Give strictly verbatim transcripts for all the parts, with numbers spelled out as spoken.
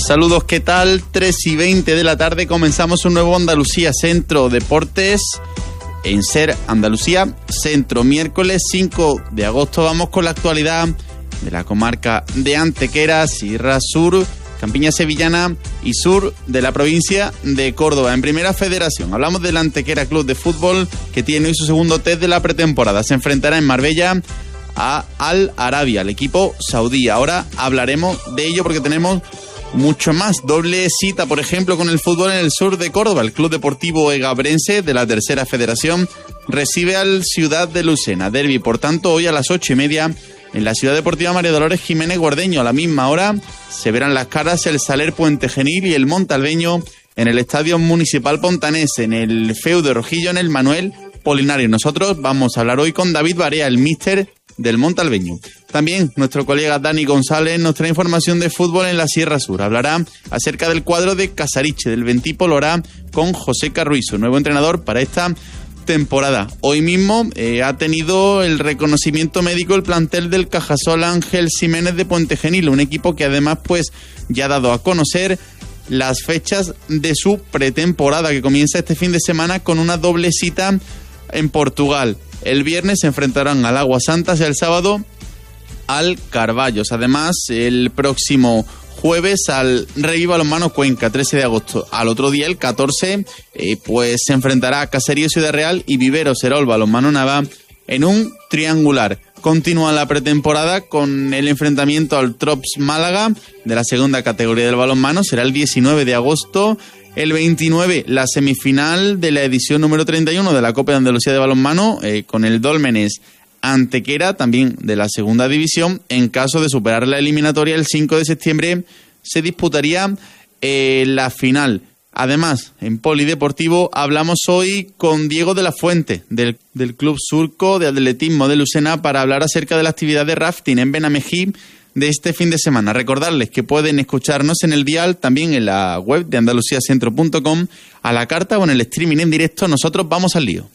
Saludos, ¿qué tal? tres y veinte de la tarde comenzamos un nuevo Andalucía Centro Deportes en SER Andalucía Centro. Miércoles cinco de agosto vamos con la actualidad de la comarca de Antequera, Sierra Sur, Campiña Sevillana y sur de la provincia de Córdoba. En Primera Federación hablamos del Antequera Club de Fútbol, que tiene hoy su segundo test de la pretemporada. Se enfrentará en Marbella a Al Arabia, el equipo saudí. Ahora hablaremos de ello porque tenemos mucho más. Doble cita, por ejemplo, con el fútbol en el sur de Córdoba. El Club Deportivo Egabrense de la Tercera Federación recibe al Ciudad de Lucena. Derbi, por tanto, hoy a las ocho y media en la Ciudad Deportiva María Dolores Jiménez Guardeño. A la misma hora se verán las caras el Saler Puente Genil y el Montalbeño en el Estadio Municipal Pontanés, en el Feudo Rojillo, en el Manuel Polinario. Nosotros vamos a hablar hoy con David Barea, el míster del Montalbeño. También nuestro colega Dani González nos trae información de fútbol en la Sierra Sur. Hablará acerca del cuadro de Casariche, del Ventí Lorá, con José Carruizo, nuevo entrenador para esta temporada. Hoy mismo eh, ha tenido el reconocimiento médico el plantel del Cajasol Ángel Jiménez de Puente Genil, un equipo que además pues ya ha dado a conocer las fechas de su pretemporada, que comienza este fin de semana con una doble cita en Portugal. El viernes se enfrentarán al Agua Santa y el sábado al Carballos. Además, el próximo jueves al Rey Balonmano Cuenca, trece de agosto. Al otro día, el catorce, eh, pues se enfrentará a Caserío Ciudad Real y Vivero Serol Balonmano Nava en un triangular. Continúa la pretemporada con el enfrentamiento al Trops Málaga de la segunda categoría del balonmano. Será el diecinueve de agosto. El veintinueve, la semifinal de la edición número treinta y uno de la Copa de Andalucía de Balonmano, eh, con el Dólmenes Antequera, también de la segunda división. En caso de superar la eliminatoria, el cinco de septiembre se disputaría eh, la final. Además, en Polideportivo hablamos hoy con Diego de la Fuente, del, del Club Surco de Atletismo de Lucena, para hablar acerca de la actividad de rafting en Benamejí de este fin de semana. Recordarles que pueden escucharnos en el dial, también en la web de andaluciacentro punto com, a la carta o en el streaming en directo. Nosotros vamos al lío.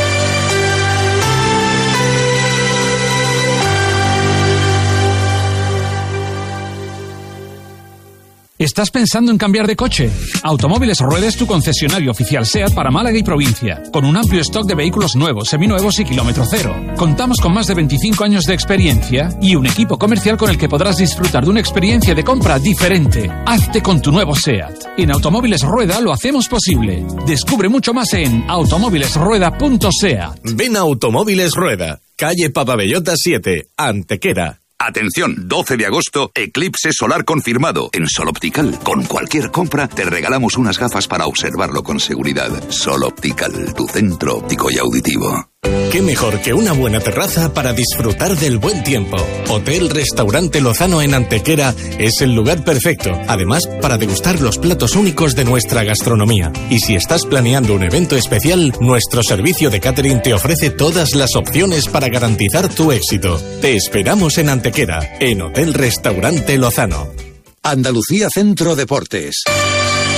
¿Estás pensando en cambiar de coche? Automóviles Rueda es tu concesionario oficial SEAT para Málaga y provincia, con un amplio stock de vehículos nuevos, seminuevos y kilómetro cero. Contamos con más de veinticinco años de experiencia y un equipo comercial con el que podrás disfrutar de una experiencia de compra diferente. Hazte con tu nuevo SEAT. En Automóviles Rueda lo hacemos posible. Descubre mucho más en automóviles rueda punto seat. Ven a Automóviles Rueda, calle Papabellota siete, Antequera. Atención, doce de agosto, eclipse solar confirmado. En Sol Optical, con cualquier compra, te regalamos unas gafas para observarlo con seguridad. Sol Optical, tu centro óptico y auditivo. ¿Qué mejor que una buena terraza para disfrutar del buen tiempo? Hotel Restaurante Lozano en Antequera es el lugar perfecto, además para degustar los platos únicos de nuestra gastronomía. Y si estás planeando un evento especial, nuestro servicio de catering te ofrece todas las opciones para garantizar tu éxito. Te esperamos en Antequera, en Hotel Restaurante Lozano. Andalucía Centro Deportes.